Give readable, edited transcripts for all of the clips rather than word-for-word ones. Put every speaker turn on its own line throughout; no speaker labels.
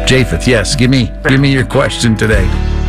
Japheth, yes, give me your question today.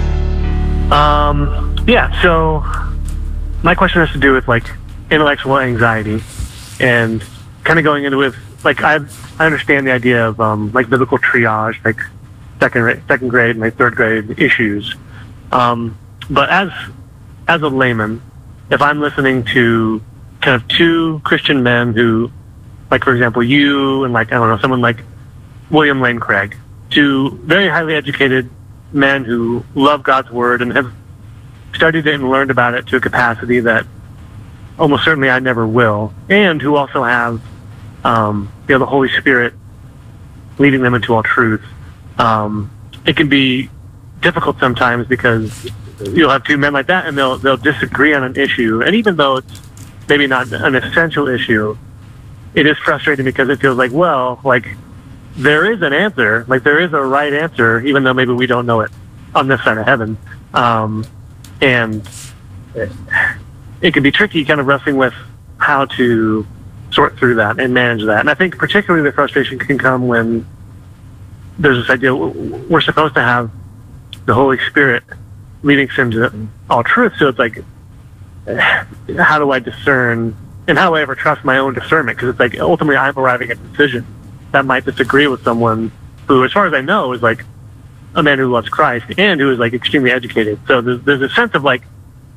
Yeah, so my question has to do with like intellectual anxiety and kind of going into with like I understand the idea of like biblical triage, like second grade and like third grade issues. But as a layman, if I'm listening to kind of two Christian men who, like for example, you and like I don't know, someone like William Lane Craig, two very highly educated men who love God's word and have studied it and learned about it to a capacity that almost certainly I never will, and who also have the Holy Spirit leading them into all truth. It can be difficult sometimes because you'll have two men like that and they'll disagree on an issue, and even though it's maybe not an essential issue, it is frustrating because it feels like, well, like there is an answer, like there is a right answer, even though maybe we don't know it on this side of heaven. And it can be tricky kind of wrestling with how to sort through that and manage that. And I think particularly the frustration can come when there's this idea we're supposed to have the Holy Spirit leading us into all truth. So it's like, how do I discern, and how do I ever trust my own discernment? Because it's like ultimately I'm arriving at a decision that might disagree with someone who, as far as I know, is like a man who loves Christ and who is like extremely educated. So there's a sense of like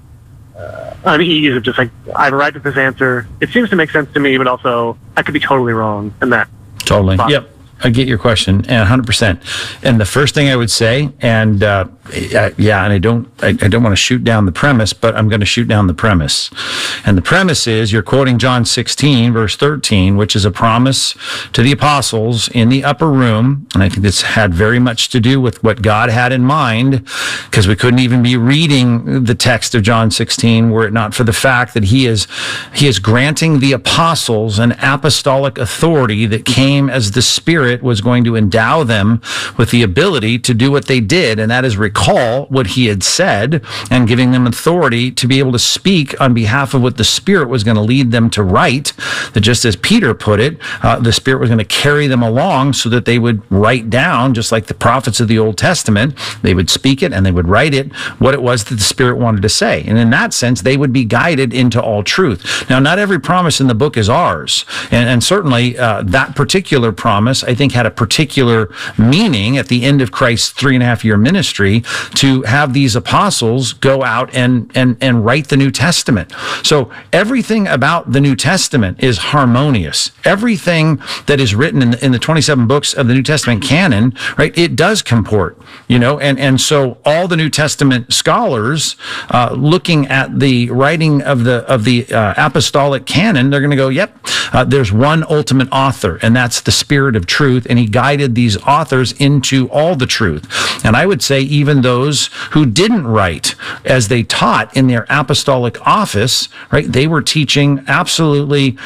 unease of just like, I've arrived at this answer. It seems to make sense to me, but also I could be totally wrong in that.
Totally. Yep. I get your question, and 100%. And the first thing I would say, and and I don't want to shoot down the premise, but I'm going to shoot down the premise. And the premise is you're quoting John 16, verse 13, which is a promise to the apostles in the upper room. And I think this had very much to do with what God had in mind, because we couldn't even be reading the text of John 16 were it not for the fact that he is granting the apostles an apostolic authority that came as the Spirit was going to endow them with the ability to do what they did, and that is recall what he had said, and giving them authority to be able to speak on behalf of what the Spirit was going to lead them to write. That just as Peter put it, the Spirit was going to carry them along so that they would write down, just like the prophets of the Old Testament, they would speak it and they would write it, what it was that the Spirit wanted to say. And in that sense, they would be guided into all truth. Now, not every promise in the book is ours. And certainly that particular promise, I think, had a particular meaning at the end of Christ's 3.5-year ministry to have these apostles go out and write the New Testament. So everything about the New Testament is harmonious. Everything that is written in the 27 books of the New Testament canon, right, it does comport, and so all the New Testament scholars looking at the writing of the apostolic canon, they're going to go, yep, there's one ultimate author, and that's the Spirit of truth, and he guided these authors into all the truth. And I would say even those who didn't write as they taught in their apostolic office, right, they were teaching absolute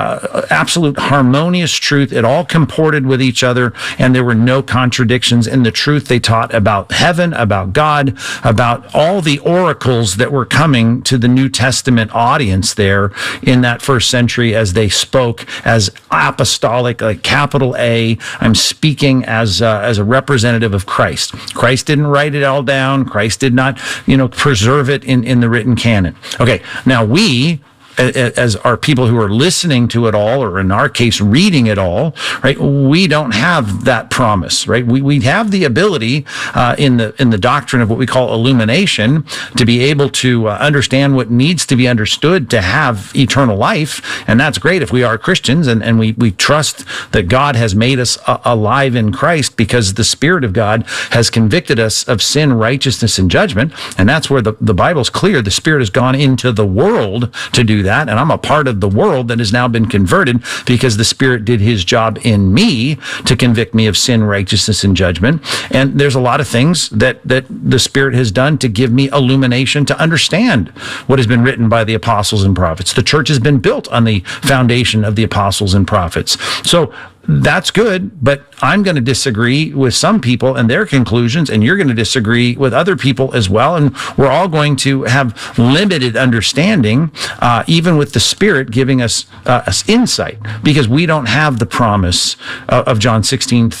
harmonious truth. It all comported with each other, and there were no contradictions in the truth they taught about heaven, about God, about all the oracles that were coming to the New Testament audience there in that first century as they spoke as apostolic, like capital A. I'm speaking as a representative of Christ. Christ didn't write it all down. Christ did not, preserve it in the written canon. Okay, now we, as our people who are listening to it all, or in our case, reading it all, right? We don't have that promise, right? We have the ability in the doctrine of what we call illumination to be able to understand what needs to be understood to have eternal life, and that's great if we are Christians and we trust that God has made us alive in Christ because the Spirit of God has convicted us of sin, righteousness, and judgment, and that's where the Bible's clear. The Spirit has gone into the world to do that, and I'm a part of the world that has now been converted because the Spirit did his job in me to convict me of sin, righteousness, and judgment. And there's a lot of things that the Spirit has done to give me illumination to understand what has been written by the apostles and prophets. The church has been built on the foundation of the apostles and prophets. So that's good, but I'm going to disagree with some people and their conclusions, and you're going to disagree with other people as well, and we're all going to have limited understanding, even with the Spirit giving us insight, because we don't have the promise of John 16,